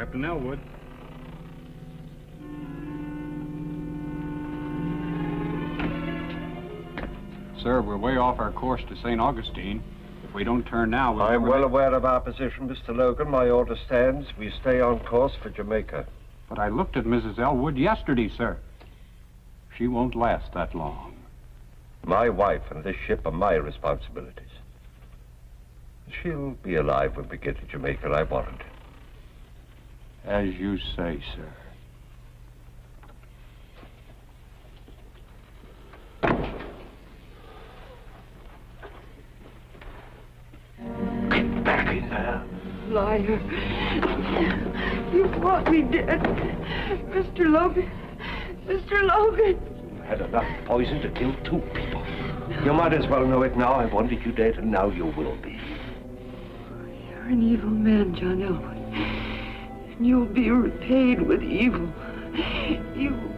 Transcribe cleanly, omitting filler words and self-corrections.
Captain Elwood. Sir, we're way off our course to St. Augustine. If we don't turn now, we'll... I'm well aware of our position, Mr. Logan. My order stands. We stay on course for Jamaica. But I looked at Mrs. Elwood yesterday, sir. She won't last that long. My wife and this ship are my responsibilities. She'll be alive when we get to Jamaica, I warrant. As you say, sir. Get back in there. Liar. You want me dead. Mr. Logan. Mr. Logan. You had enough poison to kill 2 people. You might as well know it now. I wanted you dead, and now you will be. You're an evil man, John Elwood. And you'll be repaid with evil. You